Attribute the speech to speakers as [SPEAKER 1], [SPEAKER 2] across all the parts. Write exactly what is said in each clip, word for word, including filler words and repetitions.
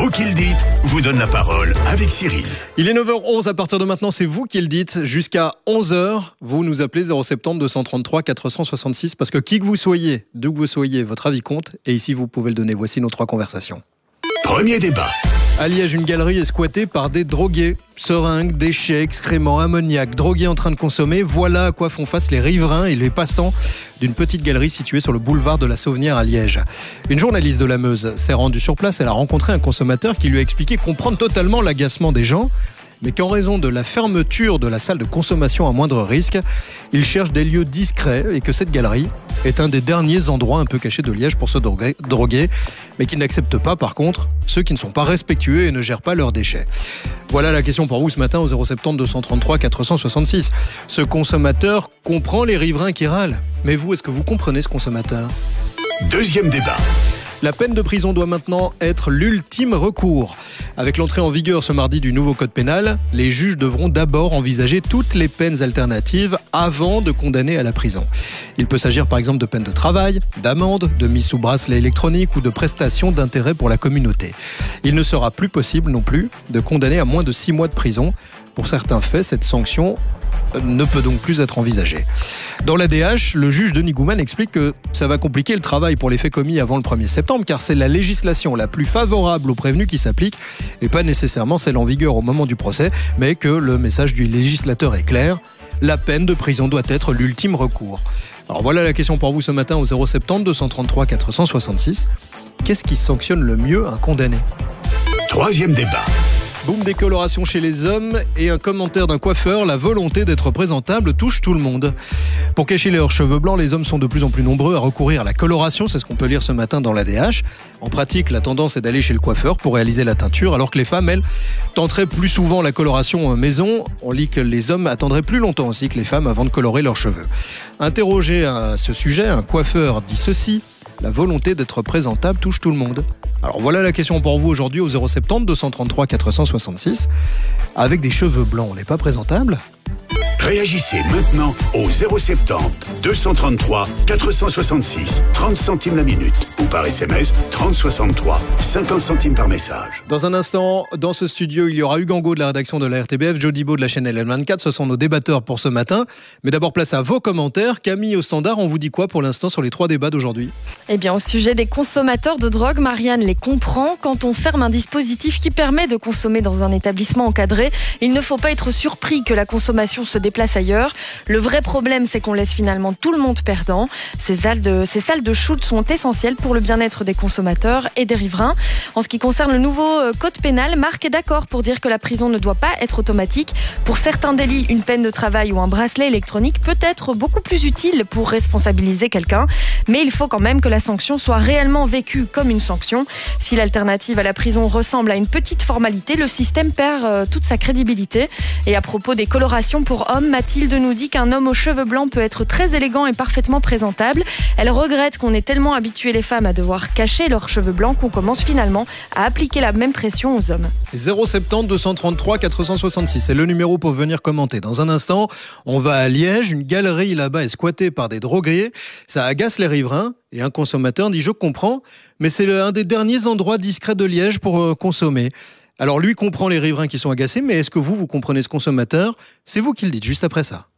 [SPEAKER 1] Vous qui le dites vous donne la parole avec Cyril.
[SPEAKER 2] Il est neuf heures onze, à partir de maintenant, c'est vous qui le dites. Jusqu'à onze heures, vous nous appelez zéro sept zéro deux cent trente-trois quatre cent soixante-six parce que qui que vous soyez, d'où que vous soyez, votre avis compte. Et ici, vous pouvez le donner. Voici nos trois conversations.
[SPEAKER 1] Premier débat.
[SPEAKER 2] À Liège, une galerie est squattée par des drogués. Seringues, déchets, excréments, ammoniac, drogués en train de consommer. Voilà à quoi font face les riverains et les passants d'une petite galerie située sur le boulevard de la Sauvenière à Liège. Une journaliste de la Meuse s'est rendue sur place. Elle a rencontré un consommateur qui lui a expliqué comprendre totalement l'agacement des gens, mais qu'en raison de la fermeture de la salle de consommation à moindre risque, il cherche des lieux discrets et que cette galerie est un des derniers endroits un peu cachés de Liège pour se droguer, mais qui n'accepte pas par contre ceux qui ne sont pas respectueux et ne gèrent pas leurs déchets. Voilà la question pour vous ce matin au zéro sept zéro deux cent trente-trois quatre cent soixante-six. Ce consommateur comprend les riverains qui râlent. Mais vous, est-ce que vous comprenez ce consommateur ?
[SPEAKER 1] Deuxième débat.
[SPEAKER 2] La peine de prison doit maintenant être l'ultime recours. Avec l'entrée en vigueur ce mardi du nouveau code pénal, les juges devront d'abord envisager toutes les peines alternatives avant de condamner à la prison. Il peut s'agir par exemple de peines de travail, d'amende, de mise sous bracelet électronique ou de prestations d'intérêt pour la communauté. Il ne sera plus possible non plus de condamner à moins de six mois de prison. Pour certains faits, cette sanction ne peut donc plus être envisagée. Dans l'A D H, le juge Denis Gouman explique que ça va compliquer le travail pour les faits commis avant le premier septembre car c'est la législation la plus favorable aux prévenus qui s'applique et pas nécessairement celle en vigueur au moment du procès, mais que le message du législateur est clair, la peine de prison doit être l'ultime recours. Alors voilà la question pour vous ce matin au zéro sept zéro deux cent trente-trois quatre cent soixante-six. Qu'est-ce qui sanctionne le mieux un condamné ?
[SPEAKER 1] Troisième débat.
[SPEAKER 2] Boom des colorations chez les hommes et un commentaire d'un coiffeur, la volonté d'être présentable touche tout le monde. Pour cacher leurs cheveux blancs, les hommes sont de plus en plus nombreux à recourir à la coloration, c'est ce qu'on peut lire ce matin dans l'A D H. En pratique, la tendance est d'aller chez le coiffeur pour réaliser la teinture, alors que les femmes, elles, tenteraient plus souvent la coloration maison. On lit que les hommes attendraient plus longtemps aussi que les femmes avant de colorer leurs cheveux. Interrogé à ce sujet, un coiffeur dit ceci: la volonté d'être présentable touche tout le monde. Alors voilà la question pour vous aujourd'hui au zéro sept zéro deux cent trente-trois quatre cent soixante-six. Avec des cheveux blancs, on n'est pas présentable ?
[SPEAKER 1] Réagissez maintenant au zéro sept zéro deux cent trente-trois quatre cent soixante-six, trente centimes la minute ou par S M S trente soixante-trois, cinquante centimes par message.
[SPEAKER 2] Dans un instant, dans ce studio, il y aura Hugues Angot de la rédaction de la R T B F, Jody Beau de la chaîne L N vingt-quatre, ce sont nos débatteurs pour ce matin. Mais d'abord, place à vos commentaires. Camille au standard, on vous dit quoi pour l'instant sur les trois débats d'aujourd'hui ?
[SPEAKER 3] Eh bien, au sujet des consommateurs de drogue, Marianne les comprend. Quand on ferme un dispositif qui permet de consommer dans un établissement encadré, il ne faut pas être surpris que la consommation se déplace ailleurs. Le vrai problème, c'est qu'on laisse finalement tout le monde perdant. Ces salles de, ces salles de shoot sont essentielles pour le bien-être des consommateurs et des riverains. En ce qui concerne le nouveau code pénal, Marc est d'accord pour dire que la prison ne doit pas être automatique. Pour certains délits, une peine de travail ou un bracelet électronique peut être beaucoup plus utile pour responsabiliser quelqu'un. Mais il faut quand même que la sanction soit réellement vécue comme une sanction. Si l'alternative à la prison ressemble à une petite formalité, le système perd euh, toute sa crédibilité. Et à propos des colorations pour hommes, Mathilde nous dit qu'un homme aux cheveux blancs peut être très élégant et parfaitement présentable. Elle regrette qu'on ait tellement habitué les femmes à devoir cacher leurs cheveux blancs qu'on commence finalement à appliquer la même pression aux hommes.
[SPEAKER 2] zéro sept zéro deux cent trente-trois quatre cent soixante-six, c'est le numéro pour venir commenter. Dans un instant, on va à Liège, une galerie là-bas est squattée par des drogués. Ça agace les riverains et un consommateur dit « je comprends, mais c'est un des derniers endroits discrets de Liège pour euh, consommer ». Alors lui comprend les riverains qui sont agacés, mais est-ce que vous, vous comprenez ce consommateur ? C'est vous qui le dites juste après ça.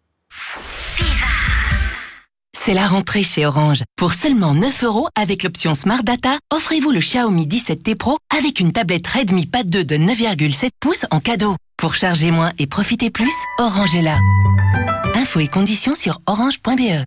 [SPEAKER 4] C'est la rentrée chez Orange. Pour seulement neuf euros avec l'option Smart Data, offrez-vous le Xiaomi dix-sept T Pro avec une tablette Redmi Pad deux de neuf virgule sept pouces en cadeau. Pour charger moins et profiter plus, Orange est là. Infos et conditions sur orange point b e.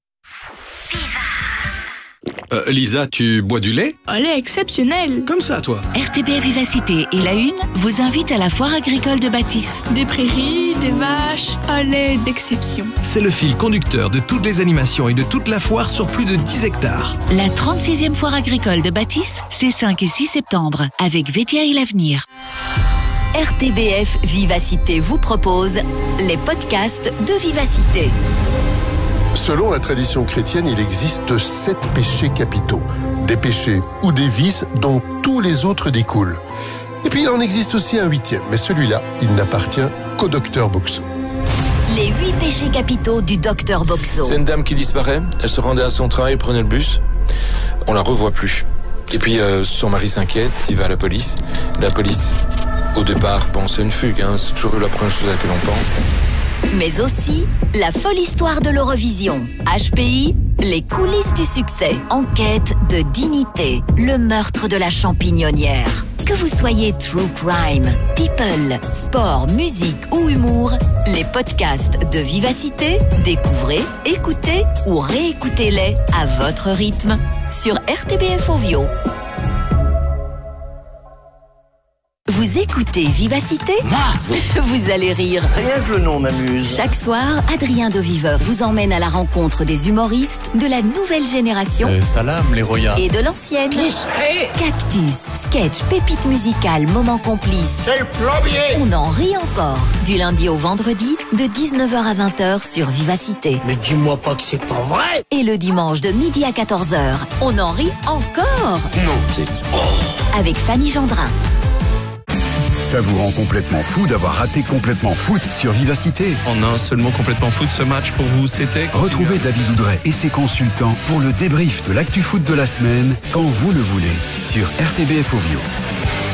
[SPEAKER 5] Euh, Lisa, tu bois du lait ?
[SPEAKER 6] Un lait exceptionnel.
[SPEAKER 5] Comme ça, toi.
[SPEAKER 7] R T B F Vivacité et La Une vous invitent à la foire agricole de Bâtisse.
[SPEAKER 6] Des prairies, des vaches, un lait d'exception.
[SPEAKER 8] C'est le fil conducteur de toutes les animations et de toute la foire sur plus de dix hectares.
[SPEAKER 7] La trente-sixième foire agricole de Bâtisse, c'est cinq et six septembre, avec Vétia et l'Avenir.
[SPEAKER 9] R T B F Vivacité vous propose les podcasts de Vivacité.
[SPEAKER 10] Selon la tradition chrétienne, il existe sept péchés capitaux. Des péchés ou des vices dont tous les autres découlent. Et puis il en existe aussi un huitième, mais celui-là, il n'appartient qu'au docteur Boxo.
[SPEAKER 9] Les huit péchés capitaux du docteur Boxo.
[SPEAKER 11] C'est une dame qui disparaît, elle se rendait à son travail, prenait le bus, on la revoit plus. Et puis euh, son mari s'inquiète, il va à la police. La police, au départ, pense à une fugue. Hein. C'est toujours la première chose à laquelle on pense.
[SPEAKER 9] Mais aussi la folle histoire de l'Eurovision. H P I, les coulisses du succès. Enquête de dignité, le meurtre de la champignonnière. Que vous soyez true crime, people, sport, musique ou humour, les podcasts de Vivacité, découvrez, écoutez ou réécoutez-les à votre rythme sur R T B F Ovio. Vous écoutez Vivacité ?
[SPEAKER 12] Moi ?
[SPEAKER 9] Vous allez rire.
[SPEAKER 12] Rien que le nom m'amuse.
[SPEAKER 9] Chaque soir, Adrien de Viveur vous emmène à la rencontre des humoristes de la nouvelle génération
[SPEAKER 13] euh, Salam, les royas.
[SPEAKER 9] Et de l'ancienne.
[SPEAKER 12] Hey.
[SPEAKER 9] Cactus, sketch, pépites musicales, moments complices.
[SPEAKER 12] C'est le plombier.
[SPEAKER 9] On en rit encore. Du lundi au vendredi, de dix-neuf heures à vingt heures sur Vivacité.
[SPEAKER 12] Mais dis-moi pas que c'est pas vrai.
[SPEAKER 9] Et le dimanche de midi à quatorze heures, on en rit encore.
[SPEAKER 12] Non, c'est... Oh.
[SPEAKER 9] Avec Fanny Gendrin.
[SPEAKER 1] Ça vous rend complètement fou d'avoir raté Complètement Foot sur Vivacité.
[SPEAKER 8] En un seul mot, Complètement Foot, ce match pour vous, c'était...
[SPEAKER 1] Retrouvez David Oudret et ses consultants pour le débrief de l'actu foot de la semaine, quand vous le voulez, sur R T B F Ovio.